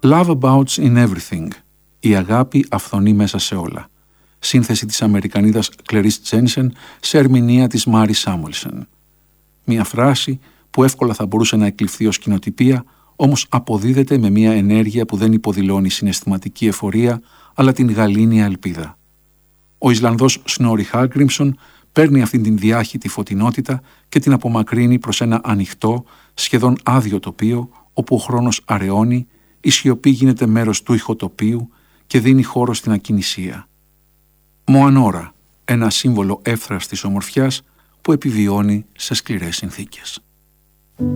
Love abounds in everything. Η αγάπη αυθονεί μέσα σε όλα. Σύνθεση της Αμερικανίδας Κλερίς Τζένσεν σε ερμηνεία της Μάρι Σάμουελσεν. Μια φράση που εύκολα θα μπορούσε να εκλειφθεί ως κοινοτυπία, όμως αποδίδεται με μια ενέργεια που δεν υποδηλώνει συναισθηματική εφορία, αλλά την γαλήνια ελπίδα. Ο Ισλανδός Σνόρι Χάλγκριμσον παίρνει αυτήν την διάχυτη φωτεινότητα και την απομακρύνει προς ένα ανοιχτό, σχεδόν άδειο τοπίο, όπου ο χρόνος αραιώνει, η σιωπή γίνεται μέρος του ηχοτοπίου και δίνει χώρο στην ακινησία. Μοανόρα, ένα σύμβολο εύθραυστης ομορφιάς που επιβιώνει σε σκληρές συνθήκες.